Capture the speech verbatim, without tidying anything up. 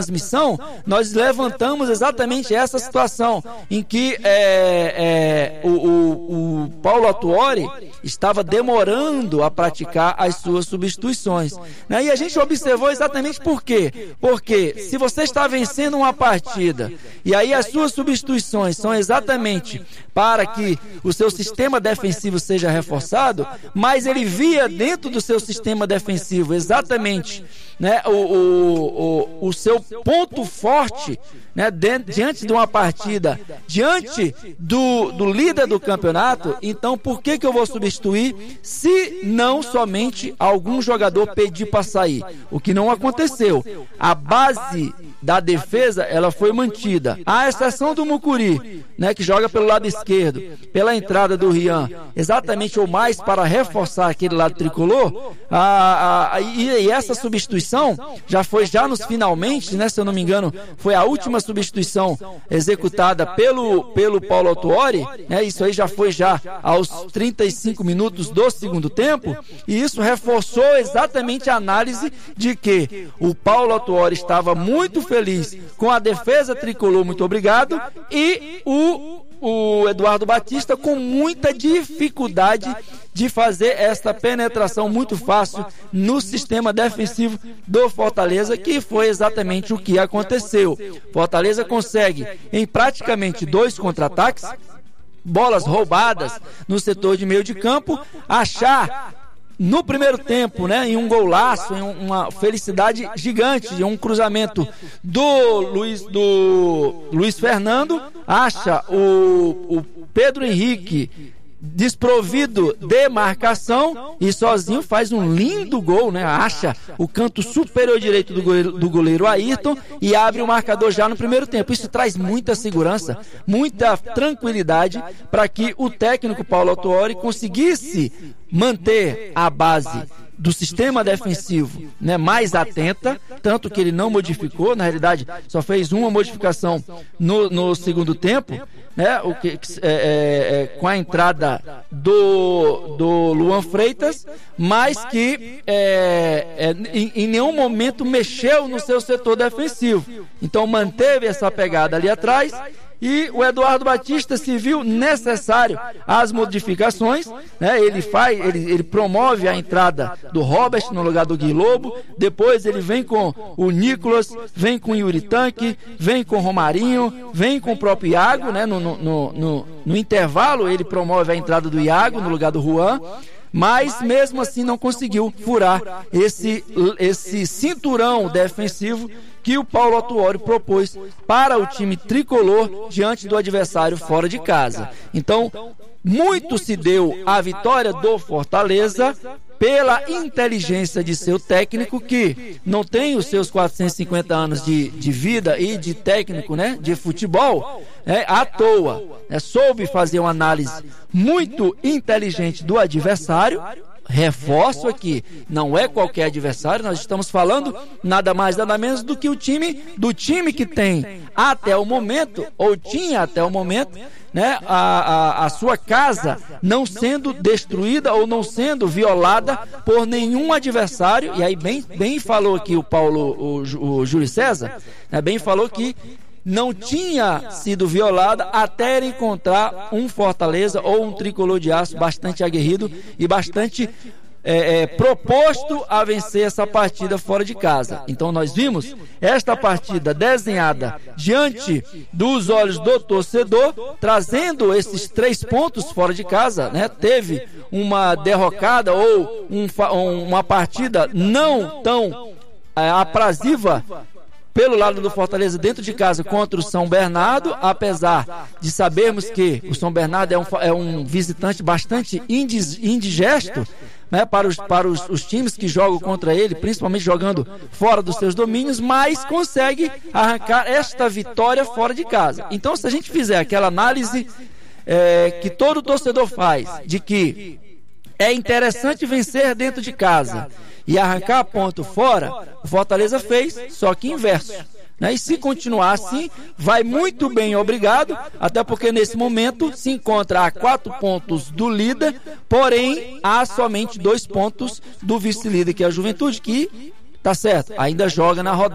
transmissão, nós levantamos exatamente essa situação em que é, é, o, o, o Paulo Autuori estava demorando a praticar as suas substituições, né? E a gente observou exatamente por quê? Porque se você está vencendo uma partida e aí as suas substituições são exatamente para que o seu sistema defensivo seja reforçado, mas ele via dentro do seu sistema defensivo exatamente, né, o, o, o, o seu ponto forte, né, diante de uma partida, diante do, do líder do campeonato. Então por que que eu vou substituir se não somente algum jogador pedir para sair? O que não aconteceu. A base da defesa, ela foi mantida, à exceção do Mucuri, né, que joga pelo lado esquerdo, pela entrada do Rian, exatamente ou mais para reforçar aquele lado tricolor. a, a, e, e essa substituição já foi já nos finalmente, né, se eu não me engano, foi a última substituição executada pelo, pelo Paulo Autuori, né, isso aí já foi já aos trinta e cinco minutos do segundo tempo, e isso reforçou exatamente a análise de que o Paulo Autuori estava muito feliz com a defesa tricolor, muito obrigado, e o o Eduardo Batista com muita dificuldade de fazer esta penetração muito fácil no sistema defensivo do Fortaleza, que foi exatamente o que aconteceu. Fortaleza consegue, em praticamente dois contra-ataques, bolas roubadas no setor de meio de campo, achar no primeiro tempo, né, em um golaço, em uma felicidade gigante, em um cruzamento do Luiz, do Luiz Fernando, acha o, o Pedro Henrique desprovido de marcação e sozinho faz um lindo gol, né? Acha o canto superior direito do goleiro, do goleiro Ayrton e abre o marcador já no primeiro tempo. Isso traz muita segurança, muita tranquilidade para que o técnico Paulo Autuori conseguisse manter a base do sistema defensivo, né, mais atenta, tanto que ele não modificou, na realidade só fez uma modificação no, no segundo tempo, né, o que, é, é, é, com a entrada do, do Luan Freitas, mas que é, é, em, em nenhum momento mexeu no seu setor defensivo. Então manteve essa pegada ali atrás. E o Eduardo Batista se viu necessário as modificações, né? Ele faz, ele, ele promove a entrada do Robert no lugar do Gui Lobo, depois ele vem com o Nicolas, vem com o Yuri Tanque, vem com o Romarinho, vem com o próprio Iago, né? No, no, no, no, no intervalo ele promove a entrada do Iago no lugar do Juan, mas mesmo assim não conseguiu furar esse, esse cinturão defensivo que o Paulo Autuori propôs para o time tricolor diante do adversário fora de casa. Então, muito se deu a vitória do Fortaleza pela inteligência de seu técnico, que não tem os seus quatrocentos e cinquenta anos de, de vida e de técnico, né, de futebol, é, à toa, né, soube fazer uma análise muito inteligente do adversário. Reforço aqui, não é qualquer adversário, nós estamos falando nada mais nada menos do que o time, do time que tem até o momento, ou tinha até o momento, né, a, a, a sua casa não sendo destruída ou não sendo violada por nenhum adversário. E aí bem, bem falou aqui o Paulo, o, o Júlio César, né, bem falou que não tinha sido violada até encontrar um Fortaleza ou um tricolor de aço bastante aguerrido e bastante é, é, proposto a vencer essa partida fora de casa. Então nós vimos esta partida desenhada diante dos olhos do torcedor, trazendo esses três pontos fora de casa, né? Teve uma derrocada ou um, uma partida não tão é, aprazível pelo lado do Fortaleza dentro de casa contra o São Bernardo, apesar de sabermos que o São Bernardo é um, é um visitante bastante indigesto, né, para, os, para os, os times que jogam contra ele, principalmente jogando fora dos seus domínios, mas consegue arrancar esta vitória fora de casa. Então, se a gente fizer aquela análise é, que todo torcedor faz, de que é interessante vencer dentro de casa e arrancar ponto fora, o Fortaleza fez, só que inverso, né? E se continuar assim, vai muito bem, obrigado, até porque nesse momento se encontra a quatro pontos do líder, porém há somente dois pontos do vice-líder, que é a Juventude, que, tá certo, ainda joga na rodada